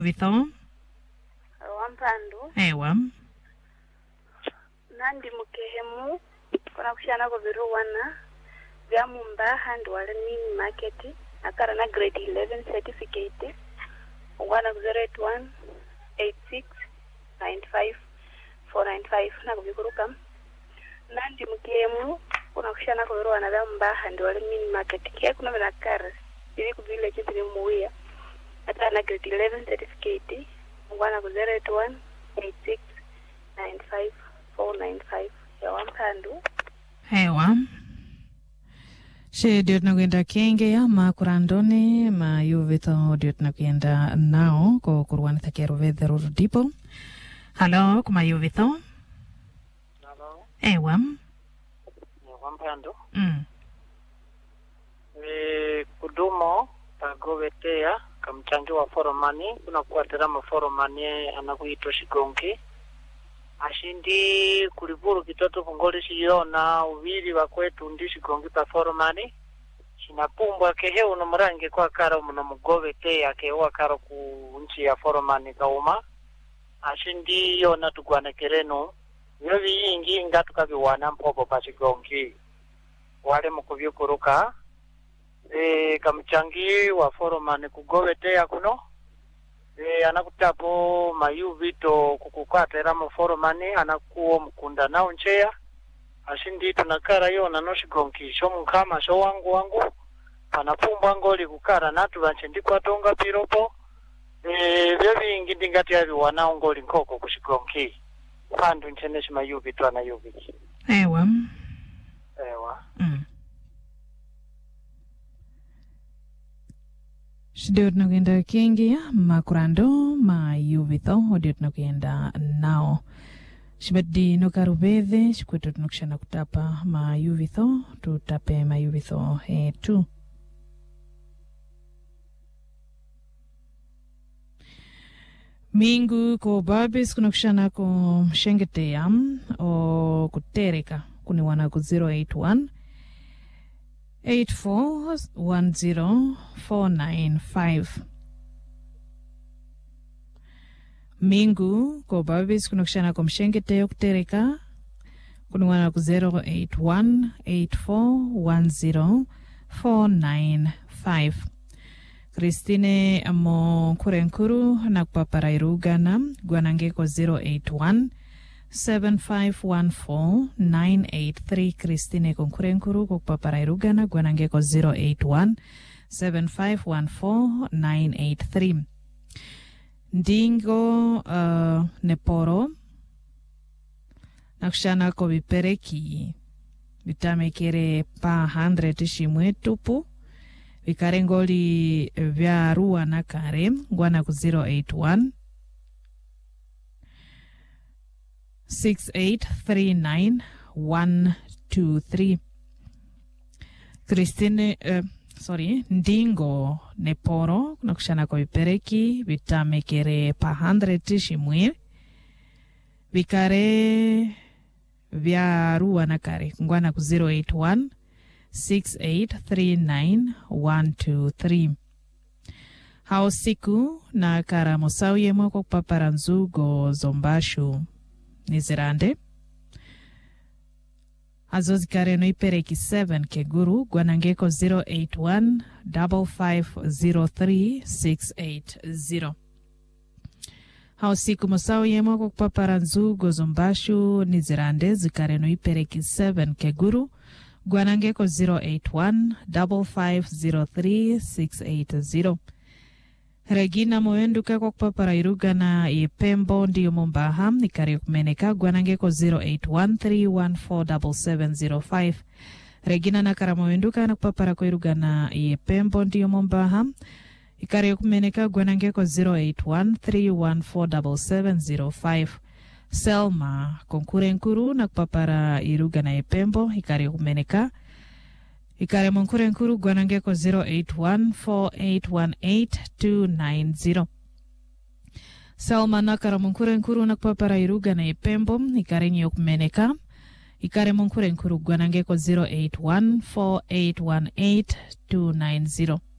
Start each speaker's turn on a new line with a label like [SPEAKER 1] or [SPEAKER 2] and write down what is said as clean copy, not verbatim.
[SPEAKER 1] Vito?
[SPEAKER 2] Wampando.
[SPEAKER 1] Ewa.
[SPEAKER 2] Nandi mukehemu. Kuna kushana kwa viru wana. Vya mumba hand wale mini market. Nakara na grade 11 certificate. Wana 081 86 95 495 na kubikuruka. Nandi mukehemu. Kuna kushana kwa viru wana vya mumba hand wale mini market. Kia kuna menakara. Ili kubile kitu ni muwia. Nakara na grade 11 certificate. Wana 081 86 95 495 ya Wampando.
[SPEAKER 1] Ewa. She diot na kwenda kenge ya makurandone ma yuvito diot na kwenda nao ko kurwana takero vedero dipo. Hello, kuma yuvito?
[SPEAKER 3] Hello.
[SPEAKER 1] Ewa.
[SPEAKER 3] Wampando. Kudumo pagovetea kamchanjo wa foromani kuna kuatera maforomani anakuitwa Shigongi ashindi kuliburu kitoto kungoli shiyona uvili wakwetu ndi Shigongi pa foromani shinapumbwa kehe uno murange kwa kara umuno mugovetea kewa kara ku nchi ya foromani kauma ashindi yona tugwana kerenu yovi ingi nga tukabiwana mpopo pa Shigongi wale mukuvyukuruka kamchangi wa foromani kugovetea kuno anakutapo mayu vito kukukwatera mu foromani anakuo mkunda nao ncheya ashindi tunakara yona no Shigongi sho mukama sho wangu panapumba ngoli kukara natu banchendi kwatonga piropo byo bingi ndingati yabi wana ngoli nkoko ku Shigongi pandu ncheneshi mayu vito anayubiki
[SPEAKER 1] Ewa. Diot na kwenda kenge ya makurando ma yuvito diot na kwenda nao. Shibadi no karubeve shikwetu tunukshana kutapa ma yuvito tutape ma yuvito tu. Mingu ko babis kunukshana ko shengetea o kutereka kuni wana ku 081 8410495. Mingu ko babis kunukshana ko mshengete kutereka kuni wana ku 08184100495. Christine amo kurenkuru na kupaparairugana gwanange ko 081 7514-983. Christine Konkurenkuru kupaparairugana gwanange ko 081 7514-983. Ndingo neporo nakshana ko bipereki vitamekere pa 100 shimwe tupu vikarengoli vya ruwa na kare gwana ku 081 6839-123. Christine Ndingo neporo nakushana kwa vipereki vitamekere pa 100 shimwe vikare vya ruwa na kare ngwana ku 081 6839-123. Hao siku na kara mosau yemwe kwa kupapara nzugo zombashu nizirande azozikare no ipereki 7 keguru gwanangeko 0815503-680. Hao siku mosau yemwe kwa kupapara nzugo zombashu nizirande zikare no ipereki 7 keguru gwanangeko 0815503-680. Regina Moenduka kwa kupapara irugana yepembo ndiyo mumbaha nikari kumeneka gwanangeko 0813147705. Regina nakara Moenduka na kupapara kwa irugana yepembo ndiyo mumbaha ikari kumeneka gwanangeko 0813147705. Selma Konkurenkuru na kupapara irugana yepembo ikari kumeneka ikare Monkurenkuru gwanangeko 0814818290. Selma nakara Monkurenkuru na kupapara irugana yepembo ikare nyokumeneka ikare Monkurenkuru gwanangeko 0814818290.